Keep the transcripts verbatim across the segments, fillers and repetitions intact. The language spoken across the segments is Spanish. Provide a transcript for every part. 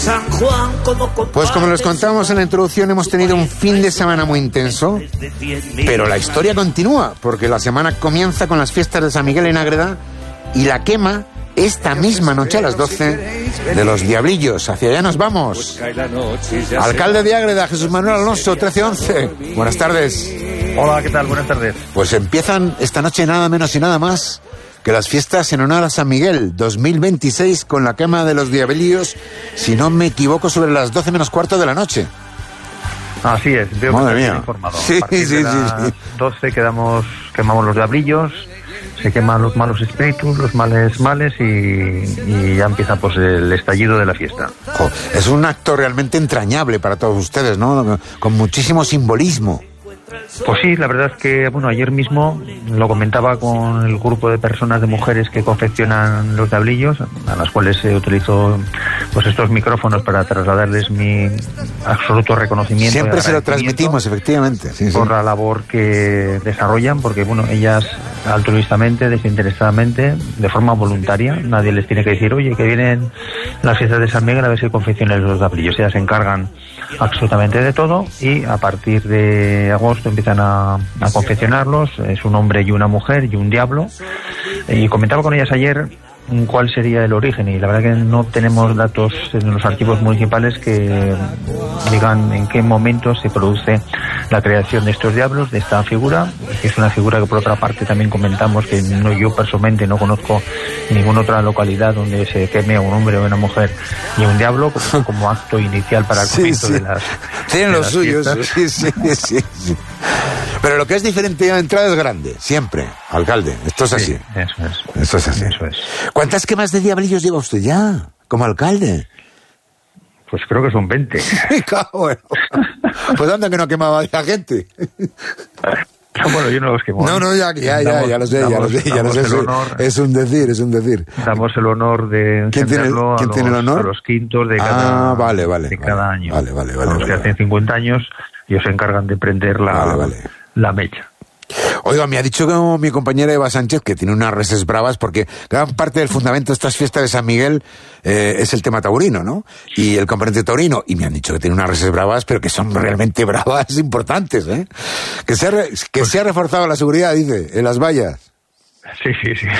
Pues como les contábamos en la introducción, hemos tenido un fin de semana muy intenso, pero la historia continúa, porque la semana comienza con las fiestas de San Miguel en Ágreda y la quema esta misma noche a las doce de los Diablillos. Hacia allá nos vamos. Alcalde de Ágreda, Jesús Manuel Alonso, trece once. Buenas tardes. Hola, ¿qué tal? Buenas tardes. Pues empiezan esta noche nada menos y nada más que las fiestas en honor a San Miguel dos mil veintiséis, con la quema de los Diablillos, si no me equivoco, sobre las doce menos cuarto de la noche. Así es, veo Madre que mía. está informado. Sí, a partir sí, de sí, las sí. doce quedamos, quemamos los Diablillos, se queman los malos espíritus, los males males y, y ya empieza pues el estallido de la fiesta. Jo, es un acto realmente entrañable para todos ustedes, ¿no? Con muchísimo simbolismo. Pues sí, la verdad es que, bueno, ayer mismo lo comentaba con el grupo de personas, de mujeres que confeccionan los Diablillos, a las cuales eh, utilizo pues estos micrófonos para trasladarles mi absoluto reconocimiento. Siempre se lo transmitimos, efectivamente. Sí, sí. Por la labor que desarrollan, porque, bueno, ellas altruistamente, desinteresadamente, de forma voluntaria, nadie les tiene que decir, oye, que vienen las fiestas de San Miguel a ver si confeccionan los Diablillos. Ellas se encargan absolutamente de todo y a partir de agosto empiezan a, a confeccionarlos. Es un hombre y una mujer y un diablo, y comentaba con ellas ayer cuál sería el origen, y la verdad que no tenemos datos en los archivos municipales que digan en qué momento se produce la creación de estos diablos, de esta figura, que es una figura que por otra parte también comentamos que no, yo personalmente no conozco ninguna otra localidad donde se queme a un hombre o una mujer y un diablo como, como acto inicial para el Sí, comienzo sí. de las Tienen de los las suyos. fiestas. Sí, sí, sí, sí. Pero lo que es diferente de la entrada es grande, siempre, alcalde. Esto es así. Sí, eso es. Esto es así. Eso es. ¿Cuántas quemas de Diablillos lleva usted ya, como alcalde? Pues creo que son veinte. Bueno, pues anda que no quemaba ya gente. Bueno, yo no los quemo. No, no, ya, ya, ya, ya lo sé, ya lo sé, ya lo sé. Es, es un decir, es un decir. Damos el honor de ¿Quién tiene, encenderlo ¿quién a, tiene el los, honor? a los quintos de Ah, cada, vale, vale, de vale, cada año. Vale, vale, vale. A los vale, que vale. hacen cincuenta años, ellos se encargan de prender la, Vale, vale. la mecha. Oiga, me ha dicho que mi compañera Eva Sánchez que tiene unas reses bravas, porque gran parte del fundamento de estas fiestas de San Miguel eh, es el tema taurino, ¿no? Y el componente taurino. Y me han dicho que tiene unas reses bravas, pero que son realmente bravas importantes, ¿eh? Que se ha, re, que pues, se ha reforzado la seguridad, dice, en las vallas. Sí, sí, sí.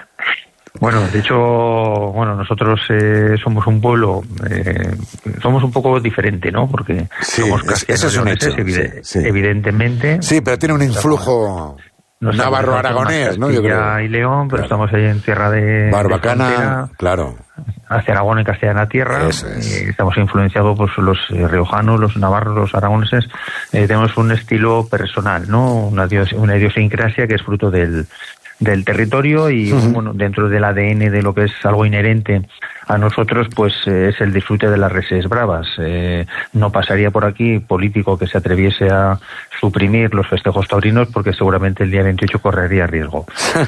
Bueno, de hecho, bueno, nosotros eh, somos un pueblo, eh, somos un poco diferente, ¿no? Porque sí, somos eso es un hecho, evide- sí, sí. evidentemente. Sí, pero tiene un influjo navarro-aragonés, ¿no? Yo creo. Y León, pero claro. Estamos ahí en tierra de Barbacana, de frontera, claro. Hacia Aragón y Castellana Tierra. Eso es. Eh, estamos influenciados por los eh, riojanos, los navarros, los aragoneses. Eh, tenemos un estilo personal, ¿no? Una, idios- una idiosincrasia que es fruto del del territorio y uh-huh. bueno, dentro del A D N de lo que es algo inherente a nosotros, pues eh, es el disfrute de las reses bravas. Eh, no pasaría por aquí político que se atreviese a suprimir los festejos taurinos, porque seguramente el día veintiocho correría riesgo.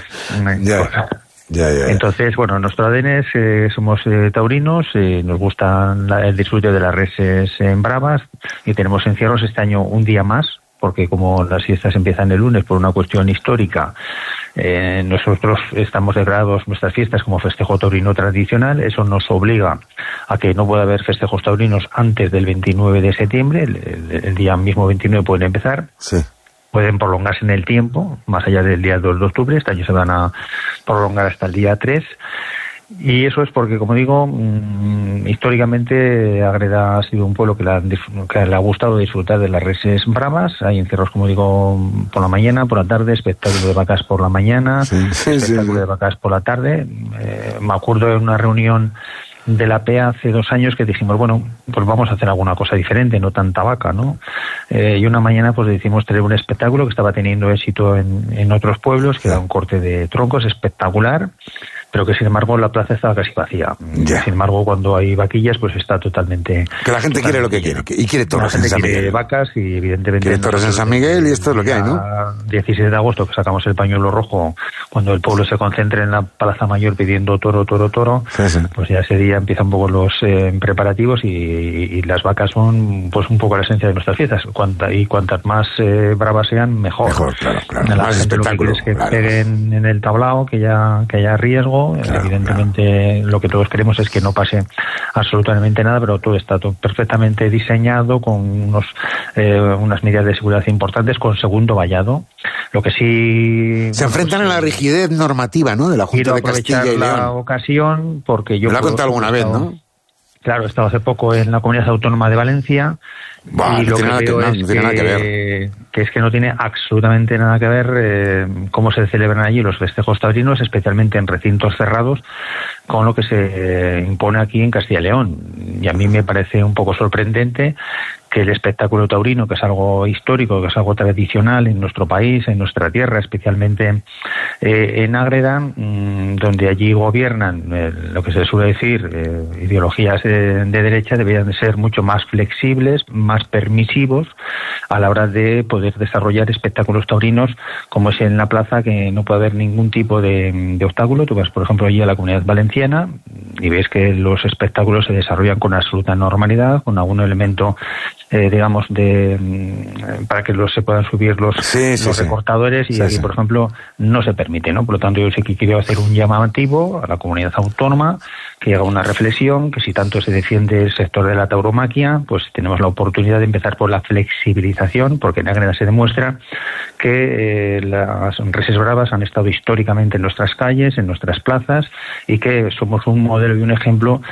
ya, ya, ya. Entonces, bueno, nuestro A D N es, eh, somos eh, taurinos, eh, nos gusta la, el disfrute de las reses eh, bravas, y tenemos encierros este año un día más, porque como las fiestas empiezan el lunes por una cuestión histórica, eh, nosotros estamos declarados nuestras fiestas como festejo taurino tradicional. Eso nos obliga a que no pueda haber festejos taurinos antes del veintinueve de septiembre, el, el, el día mismo veintinueve pueden empezar. Sí. Pueden prolongarse en el tiempo, más allá del día dos de octubre, este año se van a prolongar hasta el día tres. Y eso es porque, como digo, mmm, históricamente Ágreda ha sido un pueblo que le, ha, que le ha gustado disfrutar de las reses bravas. Hay encierros, como digo, por la mañana, por la tarde, espectáculo de vacas por la mañana, sí, sí, espectáculo sí. de vacas por la tarde. Eh, me acuerdo de una reunión de la P E A hace dos años que dijimos, bueno, pues vamos a hacer alguna cosa diferente, no tanta vaca, ¿no? Eh, y una mañana pues decidimos tener un espectáculo que estaba teniendo éxito en, en otros pueblos, que era un corte de troncos espectacular, pero que sin embargo la plaza estaba casi vacía. Ya. Sin embargo, cuando hay vaquillas, pues está totalmente... Que la gente totalmente quiere lo que lleno. quiere, y quiere toros la en gente San quiere Miguel. vacas y evidentemente... Quiere toros en San Miguel y esto es lo que hay, ¿no? dieciséis de agosto, que sacamos el pañuelo rojo, cuando el pueblo se concentre en la Plaza Mayor pidiendo toro, toro, toro, sí, sí. pues ya ese día empiezan un poco los eh, preparativos y, y las vacas son pues un poco la esencia de nuestras fiestas. Cuanta, y cuantas más eh, bravas sean, mejor. Mejor, claro, claro. La Más gente espectáculo. Lo que quiere es que claro. peguen en el tablao, que ya que haya riesgo tiempo. Claro, evidentemente claro. Lo que todos queremos es que no pase absolutamente nada, pero todo está todo perfectamente diseñado con unos eh, unas medidas de seguridad importantes, con segundo vallado. Lo que sí... Se enfrentan pues, a la rigidez normativa, ¿no?, de la Junta de Castilla y León. La ocasión, porque yo... Me lo ha contado alguna vez, ¿no? Claro, he estado hace poco en la Comunidad Autónoma de Valencia. Bah, y lo que veo que, no, es no que, que, que es que no tiene absolutamente nada que ver eh, cómo se celebran allí los festejos taurinos, especialmente en recintos cerrados, con lo que se impone aquí en Castilla y León. Y a mí me parece un poco sorprendente que el espectáculo taurino, que es algo histórico, que es algo tradicional en nuestro país, en nuestra tierra, especialmente eh, en Ágreda, mmm, donde allí gobiernan eh, lo que se suele decir eh, ideologías de, de derecha, deberían de ser mucho más flexibles, más permisivos a la hora de poder desarrollar espectáculos taurinos, como es en la plaza, que no puede haber ningún tipo de, de obstáculo. Tú vas, por ejemplo, allí a la Comunidad Valenciana y ves que los espectáculos se desarrollan con absoluta normalidad, con algún elemento Eh, digamos, de para que los, se puedan subir los, sí, sí, los sí. recortadores y sí, aquí, sí. por ejemplo, no se permite, ¿no? Por lo tanto, yo sí que quiero hacer un llamativo a la comunidad autónoma que haga una reflexión, que si tanto se defiende el sector de la tauromaquia, pues tenemos la oportunidad de empezar por la flexibilización, porque en Ágreda se demuestra que eh, las reses bravas han estado históricamente en nuestras calles, en nuestras plazas, y que somos un modelo y un ejemplo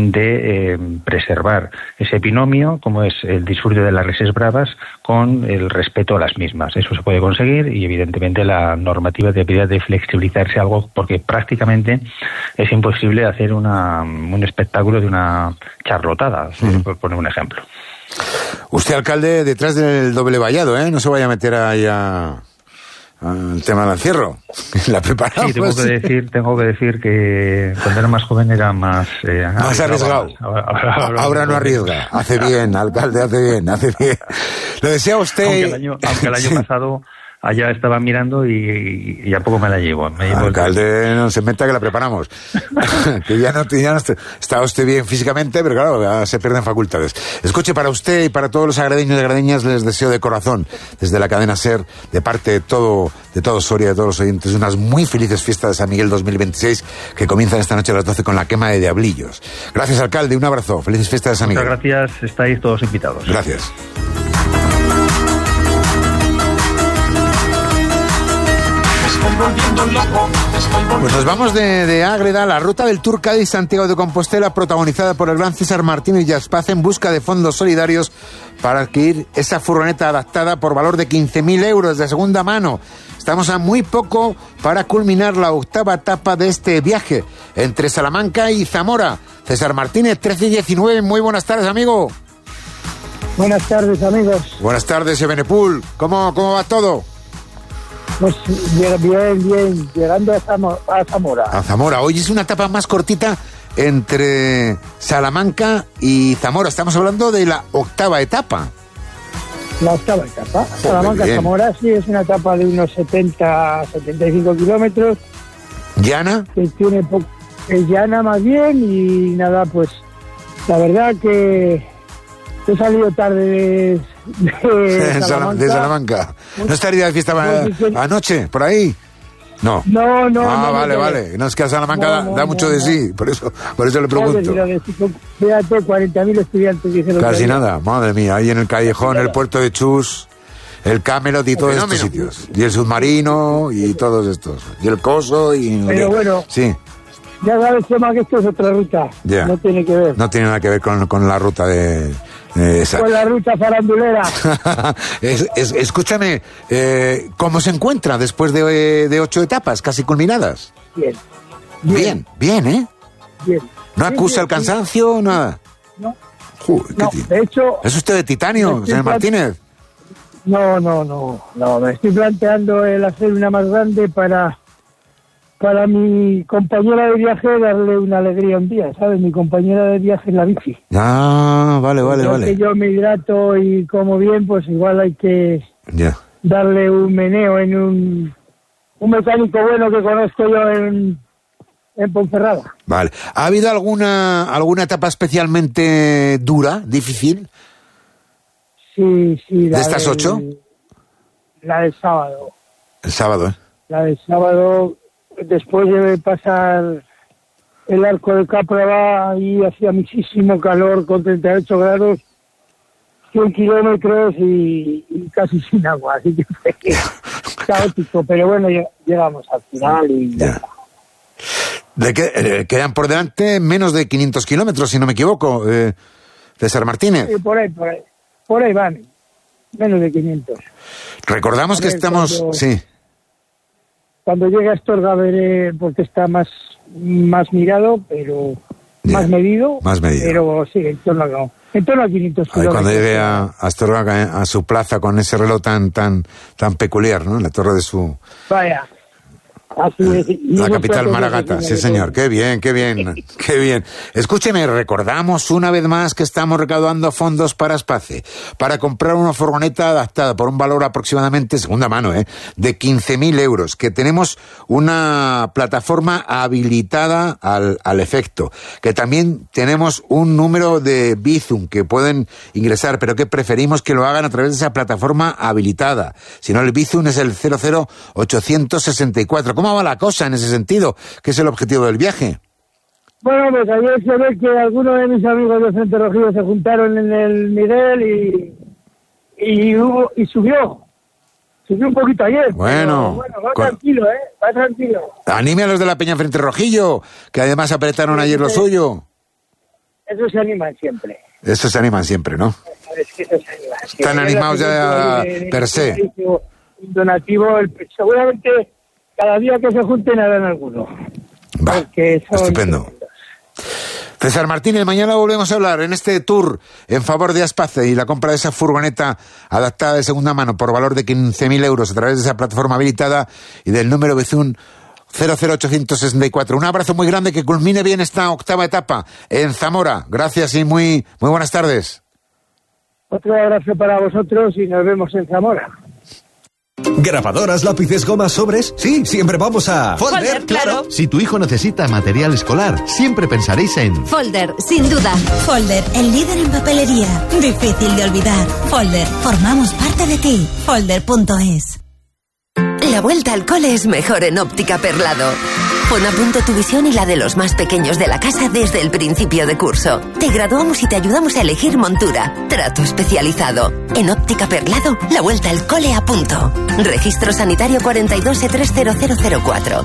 de eh, preservar ese binomio, como es el disfrute de las reses bravas con el respeto a las mismas. Eso se puede conseguir y evidentemente la normativa debería de flexibilizarse algo, porque prácticamente es imposible hacer una, un espectáculo de una charlotada, mm. por poner un ejemplo. Usted, alcalde, detrás del doble vallado, ¿eh? No se vaya a meter ahí a... el tema del encierro. La preparamos. Sí, tengo que decir, tengo que decir que cuando era más joven era más... Eh, más arriesgado. Ahora, ahora, ahora no arriesga. Hace bien, alcalde, hace bien, hace bien. Lo desea usted... Aunque el año, aunque el año sí. pasado allá estaba mirando y, y a poco me la llevo. Me llevo alcalde, el... no se meta que la preparamos. Que ya no, ya no está usted bien físicamente, pero claro, se pierden facultades. Escuche, para usted y para todos los agredeños y agredeñas les deseo de corazón, desde la cadena SER, de parte de todo, de todo Soria, de todos los oyentes, unas muy felices fiestas de San Miguel dos mil veintiséis que comienzan esta noche a las doce con la quema de diablillos. Gracias, alcalde, un abrazo. Felices fiestas de San Miguel. Muchas gracias, estáis todos invitados. Gracias. Pues nos vamos de, de Ágreda, la ruta del Tour Cádiz-Santiago de Compostela, protagonizada por el gran César Martínez Yaspaz, en busca de fondos solidarios para adquirir esa furgoneta adaptada por valor de quince mil euros de segunda mano. Estamos a muy poco para culminar la octava etapa de este viaje entre Salamanca y Zamora. César Martínez, trece y diecinueve, muy buenas tardes, amigo. Buenas tardes, amigos. Buenas tardes, Ebenepul. ¿Cómo, cómo va todo? Pues bien, bien, bien, llegando a, Zamo, a Zamora. A Zamora. Hoy es una etapa más cortita entre Salamanca y Zamora. Estamos hablando de la octava etapa. La octava etapa. Salamanca-Zamora, sí, es una etapa de unos setenta, setenta y cinco kilómetros. ¿Llana? Que tiene po- es llana más bien y nada, pues la verdad que he salido tarde de... De Salamanca. de Salamanca. ¿No estaría de fiesta no, anoche, por ahí? No. No, no. Ah, no, vale, no, vale. No, es que a Salamanca no, da, no, da mucho no, de sí, por eso, por eso le pregunto. Fíjate, cuarenta mil estudiantes. Dijeron Casi que nada, madre mía. Ahí en el Callejón, el puerto de Chus, el Camelot y todos estos sitios. Y el submarino y todos estos. Y el Coso y... Pero bueno. Sí. Ya sabes, Chema, que esto es otra ruta. Yeah. No tiene que ver. No tiene nada que ver con, con la ruta de... Esa. Con la ruta farandulera. es, es, escúchame, eh, ¿cómo se encuentra después de, de ocho etapas casi culminadas? Bien. Bien, bien, bien ¿eh? Bien. ¿No bien, acusa bien, el cansancio? Bien. Nada. No. Uy, no t- de hecho... ¿Es usted de titanio, señor Martínez? No, no, no, no. Me estoy planteando el hacer una más grande para... Para mi compañera de viaje darle una alegría un día, ¿sabes? Mi compañera de viaje es la bici. Ah, vale, vale, Porque vale. que yo me hidrato y como bien, pues igual hay que yeah. darle un meneo en un, un mecánico bueno que conozco yo en, en Ponferrada. Vale. ¿Ha habido alguna alguna etapa especialmente dura, difícil? Sí, sí. ¿De estas del, ocho? La del sábado. El sábado, ¿eh? La del sábado... después de pasar el arco de Capra, ahí hacía muchísimo calor con treinta y ocho grados, cien kilómetros y, y casi sin agua, así que fue caótico, pero bueno, llegamos al final y ya está. ¿De qué, eh, quedan por delante menos de quinientos kilómetros, si no me equivoco, eh, César Martínez? Sí, por ahí, por ahí, por ahí van, menos de quinientos. Recordamos que estamos... Cuando, sí. Cuando llegue a Astorga veré, porque está más, más mirado, pero yeah, más medido. Más medido. Pero sí, en torno a, en torno a quinientos kilómetros. Cuando llegue a Astorga, a su plaza, con ese reloj tan, tan, tan peculiar, ¿no? En la torre de su... Vaya. Así es. La capital Maragata, sí señor, qué bien, qué bien, qué bien. Escúcheme, recordamos una vez más que estamos recaudando fondos para Aspace, para comprar una furgoneta adaptada por un valor aproximadamente, segunda mano, ¿eh? de quince mil euros, que tenemos una plataforma habilitada al, al efecto, que también tenemos un número de Bizum que pueden ingresar, pero que preferimos que lo hagan a través de esa plataforma habilitada. Si no, el Bizum es el cero cero ochocientos sesenta y cuatro. ¿Cómo va la cosa en ese sentido? ¿Qué es el objetivo del viaje? Bueno, pues ayer se ve que algunos de mis amigos de Frente Rojido se juntaron en el Miguel y y, hubo, y subió. Subió un poquito ayer. Bueno, bueno va con... tranquilo, ¿eh? Va tranquilo. Anime a los de la Peña Frente Rojillo, que además apretaron ayer lo suyo. Eso se animan siempre. Eso se animan siempre, ¿no? Es que eso se animan. Están animados ya per se. Un donativo, el, seguramente cada día que se junten harán alguno. Va, estupendo. Tremendos. César Martínez, mañana volvemos a hablar en este tour en favor de Aspace y la compra de esa furgoneta adaptada de segunda mano por valor de quince mil euros a través de esa plataforma habilitada y del número Bizum cero cero ochocientos sesenta y cuatro. Un abrazo muy grande, que culmine bien esta octava etapa en Zamora. Gracias y muy, muy buenas tardes. Otro abrazo para vosotros y nos vemos en Zamora. ¿Grabadoras, lápices, gomas, sobres? Sí, siempre vamos a... Folder, Folder, claro. Si tu hijo necesita material escolar, siempre pensaréis en... Folder, sin duda. Folder, el líder en papelería. Difícil de olvidar. Folder, formamos parte de ti. Folder punto es. La vuelta al cole es mejor en Óptica Perlado. Pon a punto tu visión y la de los más pequeños de la casa desde el principio de curso. Te graduamos y te ayudamos a elegir montura. Trato especializado. En Óptica Perlado, la vuelta al cole a punto. Registro sanitario cuarenta y dos E tres cero cero cero cuatro.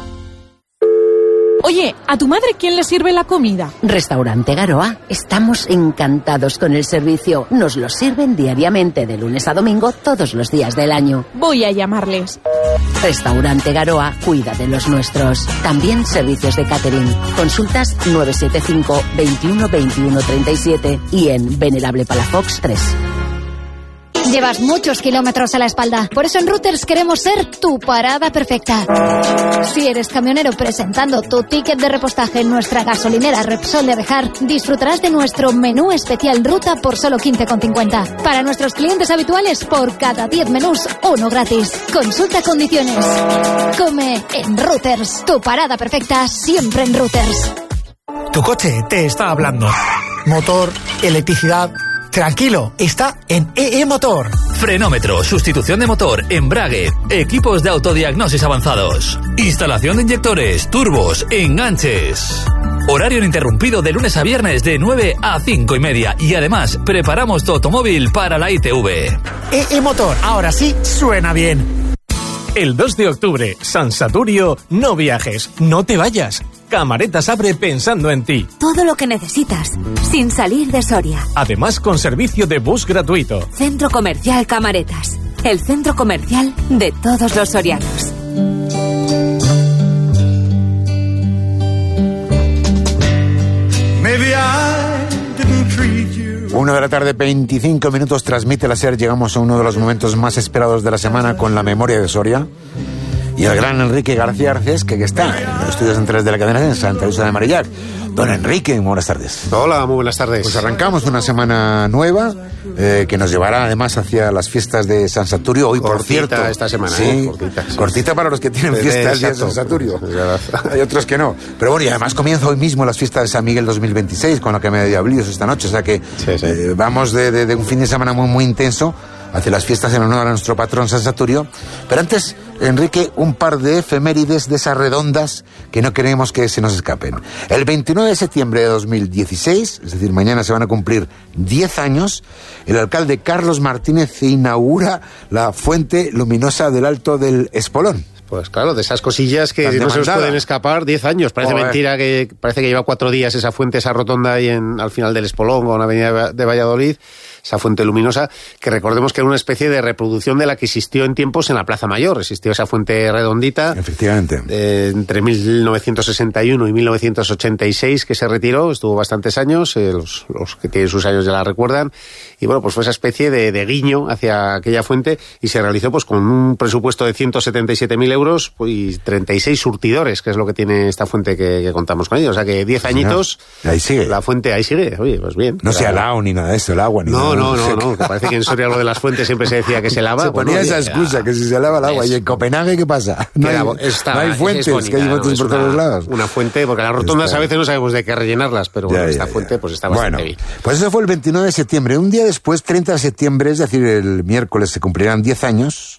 Oye, ¿a tu madre quién le sirve la comida? Restaurante Garoa. Estamos encantados con el servicio. Nos lo sirven diariamente de lunes a domingo todos los días del año. Voy a llamarles. Restaurante Garoa cuida de los nuestros. También servicios de catering. Consultas nueve siete cinco, veintiuno, veintiuno, treinta y siete y en Venerable Palafox tres. Llevas muchos kilómetros a la espalda. Por eso en Routers queremos ser tu parada perfecta. Si eres camionero presentando tu ticket de repostaje en nuestra gasolinera Repsol de Bejar, disfrutarás de nuestro menú especial ruta por solo quince con cincuenta. Para nuestros clientes habituales, por cada diez menús, uno gratis. Consulta condiciones. Come en Routers. Tu parada perfecta siempre en Routers. Tu coche te está hablando. Motor, electricidad... Tranquilo, está en E E Motor. Frenómetro, sustitución de motor, embrague, equipos de autodiagnosis avanzados, instalación de inyectores, turbos, enganches. Horario ininterrumpido de lunes a viernes de nueve a cinco y media. Y además, preparamos tu automóvil para la I T V. E E Motor, ahora sí, suena bien. El dos de octubre, San Saturio, no viajes, no te vayas. Camaretas abre pensando en ti. Todo lo que necesitas, sin salir de Soria. Además, con servicio de bus gratuito. Centro Comercial Camaretas, el centro comercial de todos los sorianos. Una de la tarde, veinticinco minutos, transmite la SER. Llegamos a uno de los momentos más esperados de la semana con la memoria de Soria. Y el gran Enrique García Arces, que está en los estudios centrales de la cadena en Santa Luisa de Marillac. Don Enrique, muy buenas tardes. Hola, muy buenas tardes. Pues arrancamos una semana nueva eh, que nos llevará además hacia las fiestas de San Saturio. Hoy, cortita por cierto. esta semana, sí, ¿eh? Cortita, sí. Cortita para los que tienen fiestas de San Saturio. Hay otros que no. Pero bueno, y además comienza hoy mismo las fiestas de San Miguel dos mil veintiséis con la que me diablios esta noche. O sea que sí, sí. Eh, vamos de, de, de un fin de semana muy, muy intenso hace las fiestas en honor a nuestro patrón San Saturio. Pero antes, Enrique, un par de efemérides de esas redondas que no queremos que se nos escapen. El veintinueve de septiembre de dos mil dieciséis, es decir, mañana se van a cumplir diez años, el alcalde Carlos Martínez inaugura la fuente luminosa del Alto del Espolón. Pues claro, de esas cosillas que no se nos pueden escapar. Diez años, parece Joder. mentira que parece que lleva cuatro días esa fuente, esa rotonda ahí en, al final del Espolón o en la avenida de Valladolid, esa fuente luminosa, que recordemos que era una especie de reproducción de la que existió en tiempos en la Plaza Mayor. Existió esa fuente redondita. Efectivamente. Eh, entre mil novecientos sesenta y uno y mil novecientos ochenta y seis que se retiró, estuvo bastantes años, eh, los, los que tienen sus años ya la recuerdan, y bueno, pues fue esa especie de, de guiño hacia aquella fuente y se realizó pues con un presupuesto de ciento setenta y siete mil euros y treinta y seis surtidores, que es lo que tiene esta fuente que, que contamos con ellos. O sea que diez añitos, ahí sigue. La fuente ahí sigue. Oye, pues bien. No se ha lavado ni nada de eso, el agua. Ni no, nada. no, no, no, que parece que en Soria lo de las fuentes siempre se decía que se lava. Se ponía bueno, esa oye, excusa, ya, que si se lava el agua. es, ¿Y en Copenhague qué pasa? No hay, está, no hay fuentes, bonita, que hay fuentes no, por todos una, lados. Una fuente, porque las rotondas está. a veces no sabemos de qué rellenarlas, pero ya, bueno, ya, esta ya. fuente pues está bastante bueno, bien. Pues eso fue el veintinueve de septiembre. Un día después, treinta de septiembre, es decir, el miércoles se cumplirán diez años,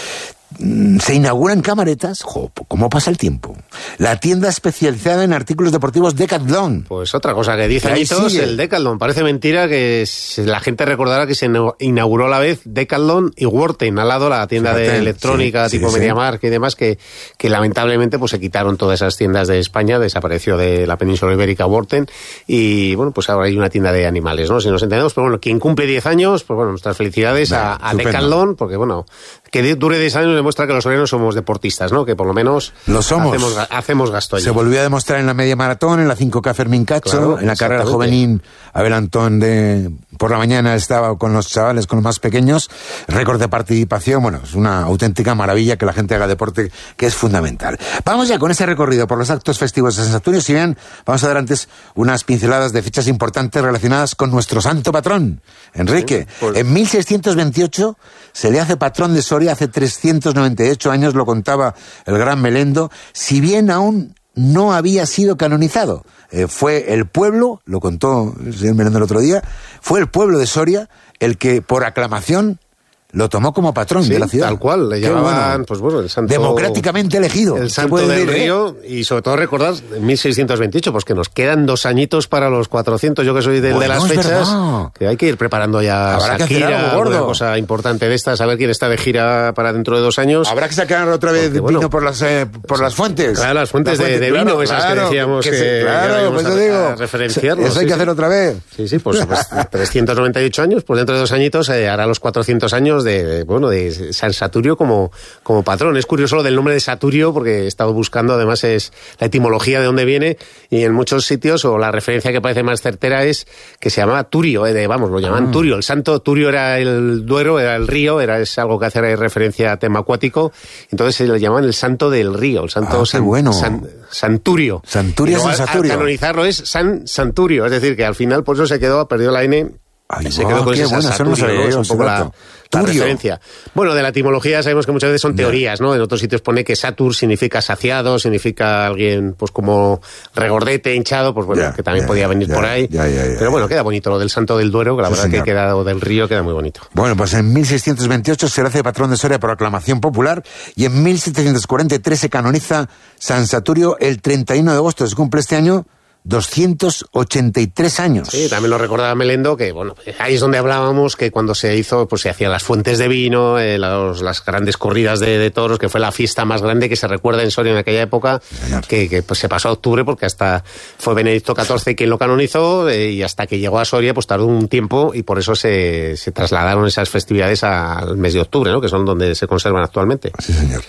se inauguran Camaretas. Jo, ¿cómo pasa el tiempo? La tienda especializada en artículos deportivos Decathlon. Pues otra cosa, que diez añitos el Decathlon. Parece mentira que la gente recordará que se inauguró a la vez Decathlon y Worten, al lado la tienda Fíjate, de electrónica sí, tipo sí, MediaMarkt sí. y demás, que, que lamentablemente pues se quitaron todas esas tiendas de España, desapareció de la península ibérica Worten, y bueno, pues ahora hay una tienda de animales, ¿no? Si nos entendemos, pero bueno, quien cumple diez años, pues bueno, nuestras felicidades Bien, a, a Decathlon, porque bueno, que dure diez años demuestra que los sorianos somos deportistas, ¿no? Que por lo menos lo somos. Hacemos, hacemos gasto allí. Se volvió a demostrar en la media maratón, en la cinco K Fermín Cacho, claro, en la carrera juvenil Abel Antón de por la mañana estaba con los chavales, con los más pequeños, récord de participación. Bueno, es una auténtica maravilla que la gente haga deporte, que es fundamental. Vamos ya con ese recorrido por los actos festivos de San Saturio. Si bien, vamos a dar antes unas pinceladas de fechas importantes relacionadas con nuestro santo patrón, Enrique. Sí, pues... En mil seiscientos veintiocho se le hace patrón de Soria. Hace trescientos noventa y ocho años, lo contaba el gran Melendo, si bien aún no había sido canonizado. Eh, fue el pueblo, lo contó el señor Melendo el otro día, fue el pueblo de Soria el que por aclamación lo tomó como patrón sí, de la ciudad. Tal cual, le llamaban, bueno, pues bueno, el santo... democráticamente elegido. El santo del decir, río, eh? Y sobre todo recordar, en mil seiscientos veintiocho, pues que nos quedan dos añitos para los cuatrocientos, yo que soy del bueno, de las fechas, verdad. Que hay que ir preparando ya Habrá esa que gira, hacer algo gordo. Una cosa importante de estas, a ver quién está de gira para dentro de dos años. Habrá que sacar otra vez Porque, vino bueno, por las eh, por las fuentes. Claro, las fuentes la fuente, de, de vino, claro, esas claro, que decíamos que, que, se, claro, pues a, te digo, a referenciarlo. Eso hay sí, que hacer sí. otra vez. Sí, sí, pues, pues trescientos noventa y ocho años, pues dentro de dos añitos eh, hará los cuatrocientos años de, bueno, de San Saturio como, como patrón. Es curioso lo del nombre de Saturio, porque he estado buscando, además, es la etimología de dónde viene, y en muchos sitios, o la referencia que parece más certera es que se llamaba Turio, eh, de, vamos, lo llamaban ah. Turio. El santo Turio era el Duero, era el río, era es algo que hace referencia a tema acuático, entonces se le llamaban el santo del río, el santo ah, San, bueno. San, Santurio. Santurio, San Saturio. Al canonizarlo es San Santurio, es decir, que al final por eso se quedó, perdió la N. Ay, se quedó con ese bueno, Saturio, eso no ¿no? Es un poco la, la referencia. Bueno, de la etimología sabemos que muchas veces son teorías, ¿no? En otros sitios pone que Satur significa saciado, significa alguien, pues como regordete, hinchado, pues bueno, yeah, que también yeah, podía venir yeah, por ahí. Yeah, yeah, yeah, Pero bueno, queda bonito lo del Santo del Duero, que la sí, verdad señor. que queda, o del río, queda muy bonito. Bueno, pues en mil seiscientos veintiocho se le hace patrón de Soria por aclamación popular, y en mil setecientos cuarenta y tres se canoniza San Saturio el treinta y uno de agosto. Se cumple este año doscientos ochenta y tres años. Sí, también lo recordaba Melendo, que bueno, ahí es donde hablábamos que cuando se hizo, pues se hacían las fuentes de vino, eh, los, las grandes corridas de, de toros, que fue la fiesta más grande que se recuerda en Soria en aquella época, que, que pues se pasó a octubre, porque hasta fue Benedicto catorce quien lo canonizó, eh, y hasta que llegó a Soria pues tardó un tiempo, y por eso se, se trasladaron esas festividades al mes de octubre, ¿no? Que son donde se conservan actualmente. Sí, señor.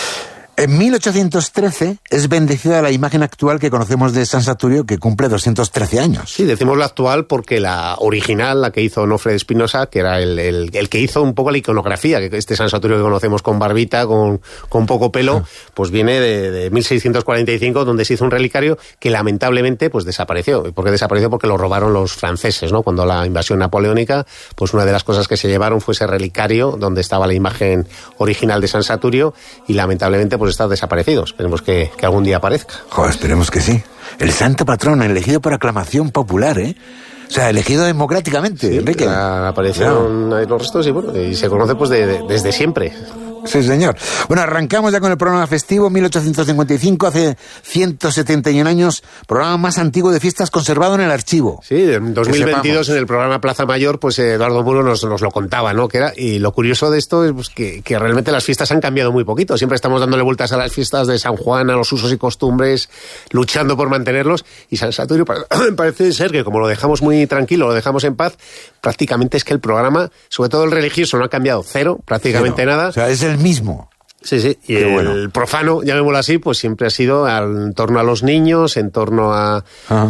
En mil ochocientos trece es bendecida la imagen actual que conocemos de San Saturio, que cumple doscientos trece años. Sí, decimos la actual porque la original, la que hizo Onofre de Espinosa, que era el, el, el que hizo un poco la iconografía, que este San Saturio que conocemos con barbita, con, con poco pelo, pues viene de, de mil seiscientos cuarenta y cinco, donde se hizo un relicario que lamentablemente pues desapareció. ¿Por qué desapareció? Porque lo robaron los franceses, ¿no? Cuando la invasión napoleónica, pues una de las cosas que se llevaron fue ese relicario donde estaba la imagen original de San Saturio, y lamentablemente pues está desaparecido. Esperemos que, que algún día aparezca. Joder, esperemos que sí. El santo patrón elegido por aclamación popular, ¿eh? O sea, elegido democráticamente, sí, Enrique. Aparecieron ahí los restos y bueno, y se conoce pues de, de, desde siempre. Sí, señor. Bueno, arrancamos ya con el programa festivo, mil ochocientos cincuenta y cinco, hace ciento setenta y un años, programa más antiguo de fiestas conservado en el archivo. Sí, en dos mil veintidós en el programa Plaza Mayor, pues Eduardo Muro nos, nos lo contaba, ¿no? Que era, y lo curioso de esto es pues, que, que realmente las fiestas han cambiado muy poquito. Siempre estamos dándole vueltas a las fiestas de San Juan, a los usos y costumbres, luchando por mantenerlos, y San Saturio parece ser que como lo dejamos muy tranquilo, lo dejamos en paz, prácticamente es que el programa, sobre todo el religioso, no ha cambiado cero, prácticamente cero. nada. O sea, es el mismo. Sí, sí, y Qué el bueno. profano, llamémoslo así, pues siempre ha sido al, en torno a los niños, en torno a,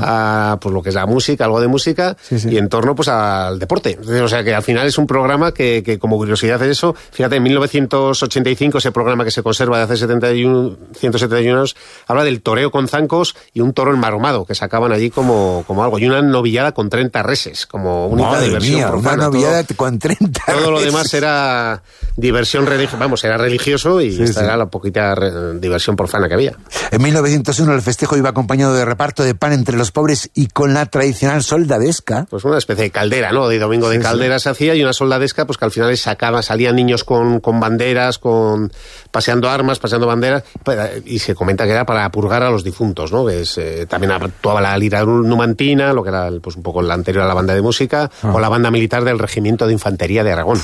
a pues lo que es la música, algo de música, sí, sí. y en torno pues al deporte. O sea que al final es un programa que, que como curiosidad es eso, fíjate, en mil novecientos ochenta y cinco ese programa que se conserva de hace setenta y uno, ciento setenta y uno años, habla del toreo con zancos y un toro enmaromado, que sacaban allí como, como algo, y una novillada con treinta reses, como única Madre diversión mía, profana. una novillada todo, con treinta Todo reses. Lo demás era diversión religiosa, vamos, era religioso y sí, esta sí. era la poquita re- diversión profana que había. En mil novecientos uno el festejo iba acompañado de reparto de pan entre los pobres y con la tradicional soldadesca. Pues una especie de caldera, ¿no? De domingo de sí, caldera sí. se hacía, y una soldadesca, pues que al final sacaba, salían niños con, con banderas, con paseando armas, paseando banderas, y se comenta que era para purgar a los difuntos, ¿no? Que es, eh, también actuaba la lira numantina, lo que era pues un poco la anterior a la banda de música, ah. o la banda militar del Regimiento de Infantería de Aragón.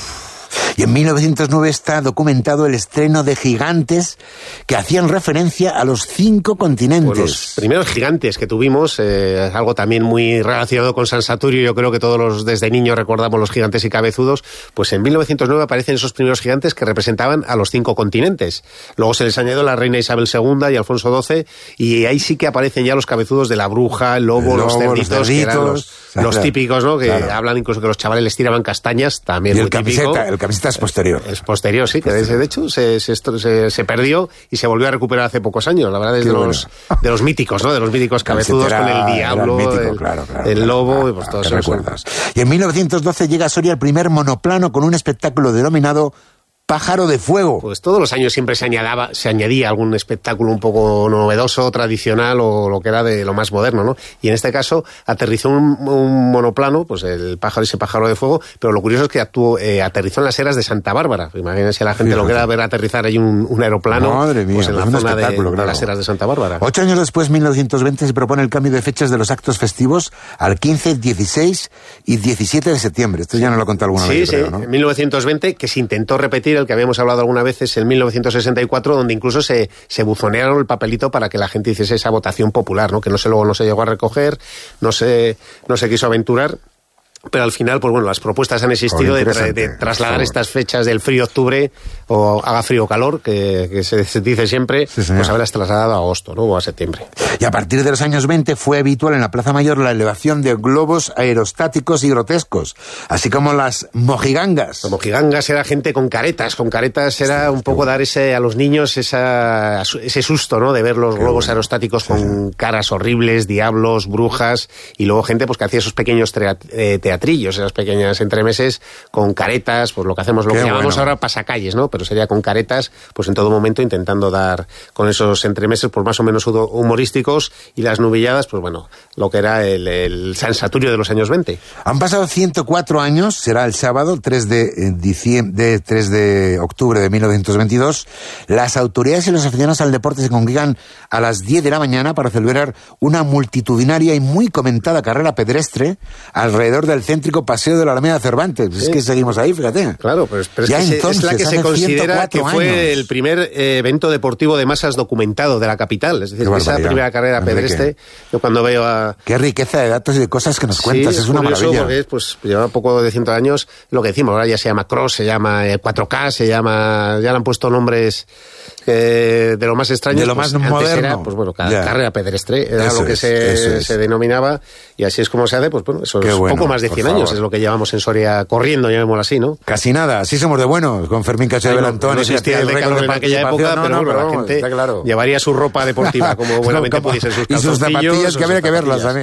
Y en mil novecientos nueve está documentado el estreno de Gigantes, que hacían referencia a los cinco continentes. Pues los primeros gigantes que tuvimos, eh, algo también muy relacionado con San Saturio, yo creo que todos los desde niños recordamos los gigantes y cabezudos, pues en mil novecientos nueve aparecen esos primeros gigantes que representaban a los cinco continentes. Luego se les añadió la reina Isabel segunda y Alfonso doce, y ahí sí que aparecen ya los cabezudos de la bruja, el lobo, el lobo los cerditos, los cerditos, que eran los, claro, los típicos, ¿no? Que claro. hablan incluso que los chavales les tiraban castañas, también y muy el camiseta, típico. El camiseta es posterior. Es posterior, sí, que de, de hecho se, se, se, se perdió y se volvió a recuperar hace pocos años. La verdad es de los, de los míticos, ¿no? De los míticos cabezudos con el diablo, el, mítico, el, claro, claro, el lobo, claro, y pues todo eso. Recuerdas. Y en mil novecientos doce llega a Soria el primer monoplano con un espectáculo denominado Pájaro de Fuego. Pues todos los años siempre se añadaba, se añadía algún espectáculo un poco novedoso, tradicional o lo que era de lo más moderno, ¿no? Y en este caso aterrizó un, un monoplano, pues el pájaro, ese Pájaro de Fuego, pero lo curioso es que actuó, eh, aterrizó en las eras de Santa Bárbara. Imagínense a la gente sí, lo que era ver aterrizar ahí un, un aeroplano. Madre mía, pues en la un zona de, claro. de las eras de Santa Bárbara. Ocho años después, mil novecientos veinte, se propone el cambio de fechas de los actos festivos al quince, dieciséis y diecisiete de septiembre. Esto ya nos lo he contado alguna sí, vez, sí, creo, ¿no? En mil novecientos veinte, que se intentó repetir, el que habíamos hablado alguna vez, es en mil novecientos sesenta y cuatro, donde incluso se, se buzonearon el papelito para que la gente hiciese esa votación popular, ¿no? Que no se, luego no se llegó a recoger, no se, no se quiso aventurar. Pero al final, pues bueno, las propuestas han existido de, tra de trasladar estas fechas del frío-octubre, o haga frío o calor, que, que se, se dice siempre, sí, pues haberlas trasladado a agosto, ¿no? O a septiembre. Y a partir de los años veinte fue habitual en la Plaza Mayor la elevación de globos aerostáticos y grotescos, así como las mojigangas. Las mojigangas era gente con caretas, con caretas era un poco dar ese a los niños esa, ese susto, ¿no? De ver los globos bueno. aerostáticos con sí. caras horribles, diablos, brujas, y luego gente pues que hacía esos pequeños eh, teatrillos, esas pequeñas entremeses con caretas, pues lo que hacemos, lo Qué que bueno. llamamos ahora pasacalles, ¿no? Pero sería con caretas, pues en todo momento intentando dar con esos entremeses, pues más o menos humorísticos, y las nubilladas, pues bueno, lo que era el, el San Saturio de los años veinte. Han pasado ciento cuatro años, será el sábado, tres de octubre de mil novecientos veintidós. Las autoridades y los aficionados al deporte se congregan a las diez de la mañana para celebrar una multitudinaria y muy comentada carrera pedestre alrededor del céntrico Paseo de la Alameda Cervantes. Sí. Es que seguimos ahí, fíjate. Claro, pues, pero es, ya que entonces, es la que se considera que fue años. el primer eh, evento deportivo de masas documentado de la capital. Es decir, esa primera carrera pedestre, yo cuando veo a... Qué riqueza de datos y de cosas que nos sí, cuentas, es, es una maravilla. Porque es, pues, lleva poco de ciento años, lo que decimos, ahora ya se llama Cross, se llama eh, cuatro K, se llama... Ya le han puesto nombres eh, de lo más extraños. De lo pues, más moderno. Era, pues bueno, cada ya. carrera pedestre, era eso lo que es, se, es. se denominaba, y así es como se hace, pues bueno, eso Qué es bueno, poco más de cien años, es lo que llevamos en Soria corriendo, llamémoslo así, ¿no? Casi nada, así somos de buenos, con Fermín Cacho de Belantón. No existía el Decathlon en aquella época, pero bueno, la gente claro. llevaría su ropa deportiva como buenamente pudiese sus calzoncillos. Y sus zapatillas, que habría que verlas también, ¿eh?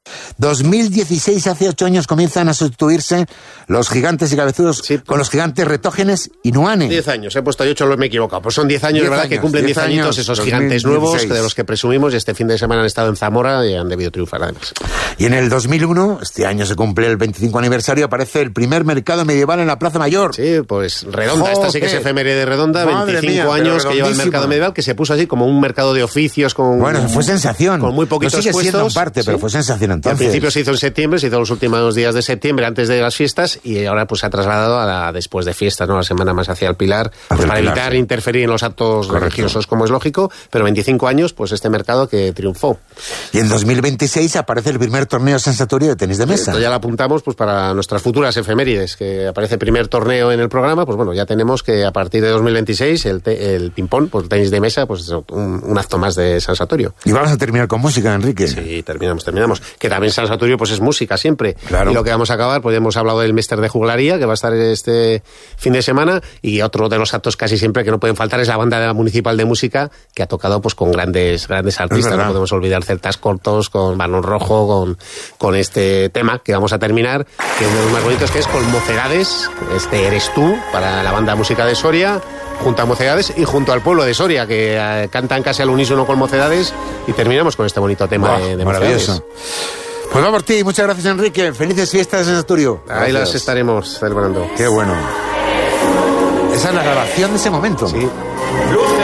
dos mil dieciséis, hace ocho años, comienzan a sustituirse los gigantes y cabezudos sí. con los gigantes Retógenes y Nuane. Diez años, he puesto ocho, me he equivocado. Pues son diez años, de verdad, años, que cumplen diez añitos años, esos gigantes nuevos de los que presumimos, y este fin de semana han estado en Zamora y han debido triunfar además. Y en el dos mil uno, este año se cumple el veinticinco aniversario, aparece el primer mercado medieval en la Plaza Mayor. Sí, pues redonda, Joder. Esta sí que es efeméride redonda, Madre veinticinco mía, años que lleva el mercado medieval, que se puso así como un mercado de oficios con... Bueno, fue sensación. Con muy poquitos no sigue puestos. Siendo en parte, pero ¿sí? fue sensación entonces. Al principio se hizo en septiembre, se hizo los últimos días de septiembre antes de las fiestas, y ahora pues se ha trasladado a la después de fiestas, ¿no? La semana más hacia el Pilar, pues, para Pilar, evitar sí. interferir en los actos Correcto. religiosos, como es lógico, pero veinticinco años, pues este mercado que triunfó. Y en dos mil veintiséis aparece el primer torneo sensatorio de tenis de mesa. Esto ya lo apuntamos pues para nuestras futuras efemérides, que aparece el primer torneo en el programa, pues bueno, ya tenemos que a partir de dos mil veintiséis el, te, el ping-pong, pues el tenis de mesa, pues un, un acto más de sensatorio. Y vamos a terminar con música, Enrique. Sí, terminamos, terminamos. Que también sensatorio pues es música siempre. Claro. Y lo que vamos a acabar, pues hemos hablado del Mester de Juglaría, que va a estar este fin de semana, y otro de los actos casi siempre que no pueden faltar es la banda municipal de música, que ha tocado pues con grandes grandes artistas. No podemos olvidar Celtas Cortos, con Balón Rojo, con, con este tema que vamos a terminar, que es uno de los más bonitos, que es con Mocedades, este Eres Tú, para la banda música de Soria, junto a Mocedades y junto al pueblo de Soria, que eh, cantan casi al unísono con Mocedades, y terminamos con este bonito tema oh, de, de maravilloso. Mocedades. Pues va por ti, muchas gracias, Enrique. Felices fiestas en Sensatorio. Ahí las estaremos celebrando. Qué bueno. Esa es la grabación de ese momento. Sí.